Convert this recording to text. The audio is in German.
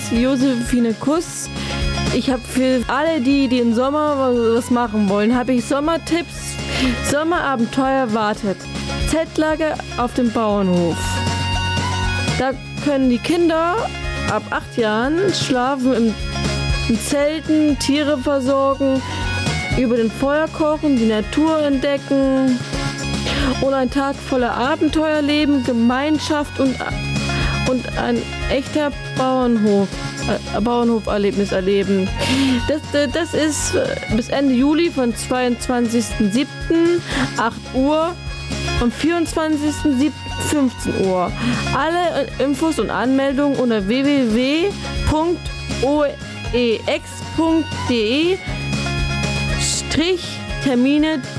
Josephine Kuss. Ich habe für alle, die den Sommer was machen wollen, habe ich Sommertipps. Sommerabenteuer wartet. Zeltlager auf dem Bauernhof. Da können die Kinder ab 8 Jahren schlafen in Zelten, Tiere versorgen, über den Feuer kochen, die Natur entdecken und ein Tag voller Abenteuerleben, Gemeinschaft und ein echter Bauernhoferlebnis erleben. Das ist bis Ende Juli von 22.07. 8 Uhr und 24.07. 15 Uhr. Alle Infos und Anmeldungen unter www.oex.de/Termine